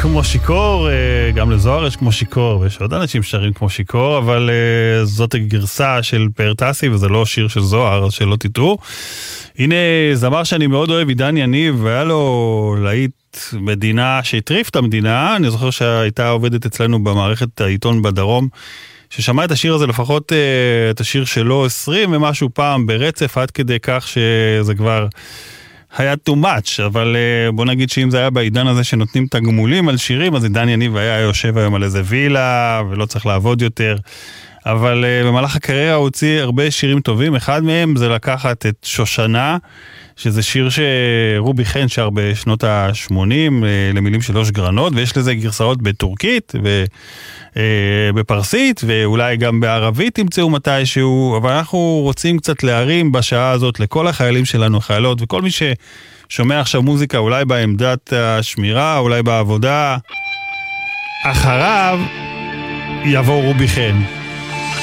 כמו שיקור, גם לזוהר יש כמו שיקור, ויש עוד אנשים שרים כמו שיקור, אבל זאת הגרסה של פארטסי, וזה לא שיר של זוהר, אז שלא תטעו. הנה זמר שאני מאוד אוהב, עידן יניב, והיה לו להיט מדינה שהטריף את המדינה, אני זוכר שהייתה עובדת אצלנו במערכת העיתון בדרום, ששמע את השיר הזה, לפחות את השיר שלו 20 ומשהו פעם ברצף, עד כדי כך שזה כבר היה too much, אבל בוא נגיד שאם זה היה בעידן הזה שנותנים תגמולים על שירים, אז עידן יניב היה יושב היום על איזה וילה, ולא צריך לעבוד יותר, אבל במהלך הקריירה הוא הוציא הרבה שירים טובים, אחד מהם זה לקחת את שושנה, שזה שיר שרובי חן שר בשנות ה-80, למילים של אוש גרנות, ויש לזה גרסאות בטורקית, ובפרסית, ואולי גם בערבית תמצאו מתישהו, אבל אנחנו רוצים קצת להרים בשעה הזאת לכל החיילים שלנו, חיילות, וכל מי ששומע עכשיו מוזיקה, אולי בעמדת השמירה, אולי בעבודה, אחריו יבוא רובי חן.